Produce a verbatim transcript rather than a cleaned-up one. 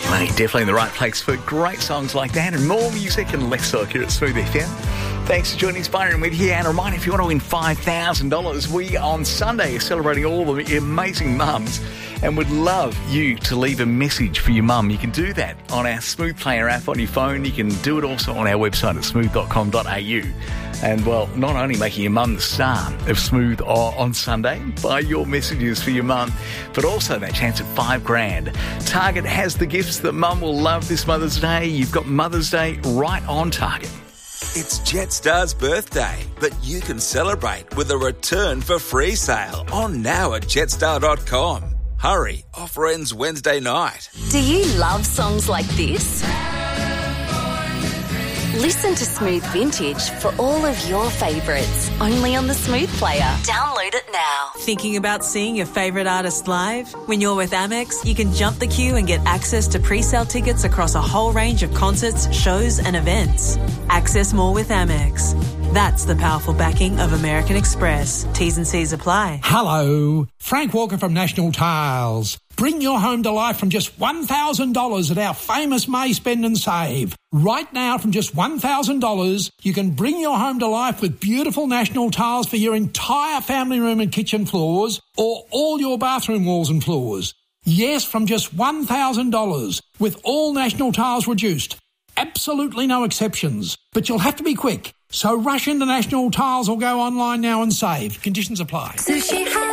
Well, you're definitely in the right place for great songs like that and more music and less talk here at Smooth F M. Thanks for joining us, Byron with you. And a reminder, if you want to win five thousand dollars, we on Sunday are celebrating all the amazing mums and would love you to leave a message for your mum. You can do that on our Smooth Player app on your phone. You can do it also on our website at smooth dot com dot a u. And, well, not only making your mum the star of Smooth on Sunday by your messages for your mum, but also that chance at five grand. Target has the gifts that mum will love this Mother's Day. You've got Mother's Day right on target. It's Jetstar's birthday, but you can celebrate with a return for free sale on now at jetstar dot com. Hurry, offer ends Wednesday night. Do you love songs like this? Listen to Smooth Vintage for all of your favourites, only on the Smooth Player. Download it now. Thinking about seeing your favourite artist live? When you're with Amex, you can jump the queue and get access to pre-sale tickets across a whole range of concerts, shows and events. Access more with Amex. That's the powerful backing of American Express. T's and C's apply. Hello, Frank Walker from National Tiles. Bring your home to life from just one thousand dollars at our famous May Spend and Save. Right now, from just one thousand dollars, you can bring your home to life with beautiful National Tiles for your entire family room and kitchen floors or all your bathroom walls and floors. Yes, from just one thousand dollars, with all National Tiles reduced. Absolutely no exceptions. But you'll have to be quick. So rush into National Tiles or go online now and save. Conditions apply. Sushi